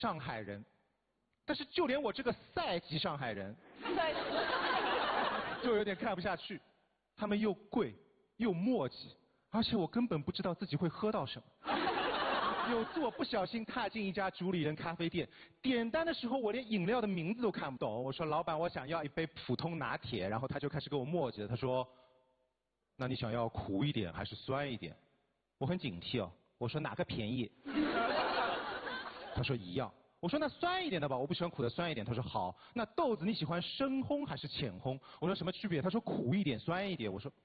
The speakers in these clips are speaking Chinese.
上海人，但是就连我这个赛级上海人，就有点看不下去。他们又贵又墨迹，而且我根本不知道自己会喝到什么。有次我不小心踏进一家主理人咖啡店，点单的时候我连饮料的名字都看不懂。我说老板，我想要一杯普通拿铁，然后他就开始给我墨迹了。他说，那你想要苦一点还是酸一点？我很警惕哦，我说哪个便宜？他说一样。我说那酸一点的吧，我不喜欢苦的，酸一点。他说好。那豆子你喜欢深烘还是浅烘？我说什么区别？他说苦一点，酸一点。我说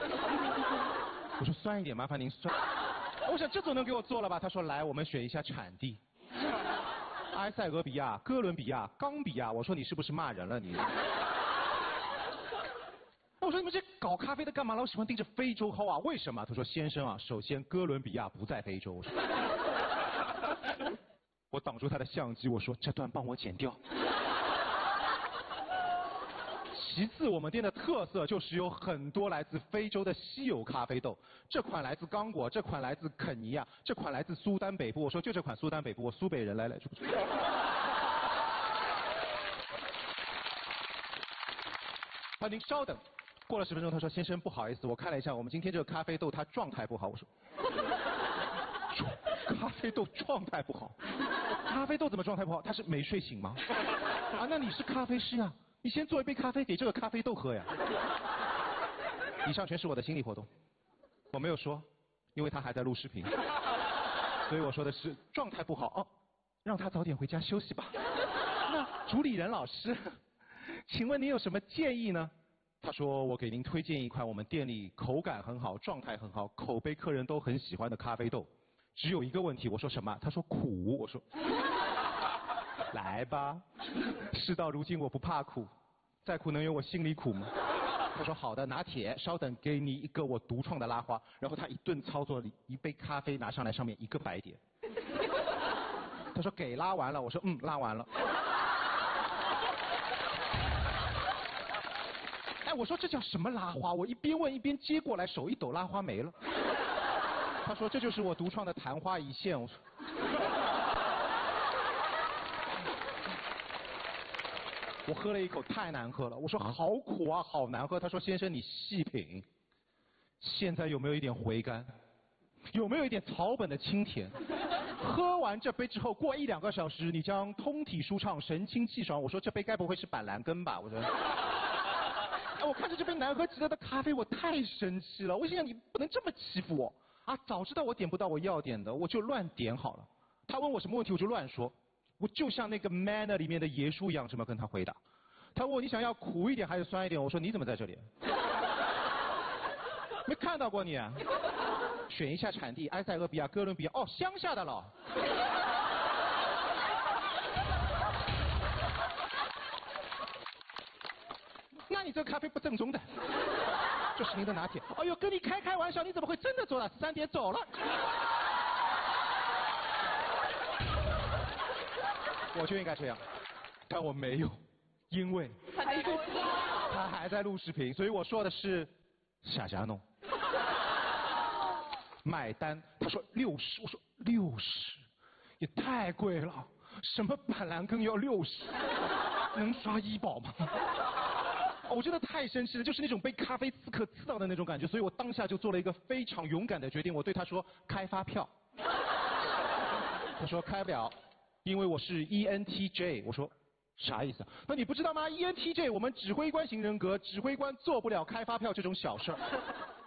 酸一点，麻烦您酸。我想这总能给我做了吧？他说来，我们选一下产地。埃塞俄比亚、哥伦比亚、冈比亚。我说你是不是骂人了你？我说你们这搞咖啡的干嘛老喜欢盯着非洲薅啊？为什么？他说先生啊，首先哥伦比亚不在非洲。我挡住他的相机，我说这段帮我剪掉。其次，我们店的特色就是有很多来自非洲的稀有咖啡豆，这款来自刚果，这款来自肯尼亚，这款来自苏丹北部。我说就这款苏丹北部，我苏北人来出不出？好，您稍等。过了10分钟，他说先生不好意思，我看了一下，我们今天这个咖啡豆它状态不好。我说咖啡豆状态不好？咖啡豆怎么状态不好？他是没睡醒吗？啊，那你是咖啡师呀？你先做一杯咖啡给这个咖啡豆喝呀。以上全是我的心理活动，我没有说，因为他还在录视频，所以我说的是状态不好哦，让他早点回家休息吧。那主理人老师，请问您有什么建议呢？他说我给您推荐一款我们店里口感很好、状态很好、口碑客人都很喜欢的咖啡豆，只有一个问题。我说什么？他说苦。我说来吧，事到如今我不怕苦，再苦能有我心里苦吗？他说好的，拿铁，稍等，给你一个我独创的拉花。然后他一顿操作，一杯咖啡拿上来，上面一个白点。他说给拉完了。我说拉完了。哎，我说这叫什么拉花？我一边问一边接过来，手一抖，拉花没了。他说这就是我独创的昙花一现。我说我喝了一口，太难喝了。我说好苦啊，好难喝。他说先生你细品，现在有没有一点回甘？有没有一点草本的清甜？喝完这杯之后，过1-2个小时，你将通体舒畅，神清气爽。我说这杯该不会是板蓝根吧？我说。哎，我看着这杯难喝极了的咖啡，我太生气了。我心想你不能这么欺负我啊！早知道我点不到我要点的，我就乱点好了。他问我什么问题，我就乱说。我就像那个 Manner 里面的爷叔一样，这么跟他回答。他问我你想要苦一点还是酸一点？我说你怎么在这里？没看到过你啊？选一下产地，埃塞俄比亚、哥伦比亚。哦，乡下的了。那你这个咖啡不正宗的。这是您的拿铁。哎呦，跟你开玩笑，你怎么会真的做到3点走了？我就应该这样，但我没有，因为他还在录视频，所以我说的是夏家弄。买单，他说60，我说60，也太贵了，什么板蓝根要60，能刷医保吗？我真的太生气了，就是那种被咖啡刺客刺到的那种感觉，所以我当下就做了一个非常勇敢的决定，我对他说开发票。他说开不了，因为我是 ENTJ。我说啥意思啊？那你不知道吗？ ENTJ 我们指挥官型人格，指挥官做不了开发票这种小事儿。